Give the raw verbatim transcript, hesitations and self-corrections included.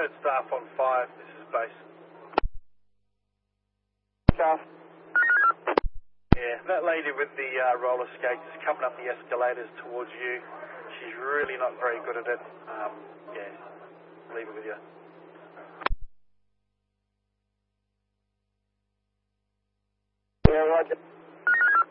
third staff on five, this is base. Staff. Yeah, that lady with the uh, roller skates is coming up the escalators towards you. She's really not very good at it. Um, yeah, leave it with you.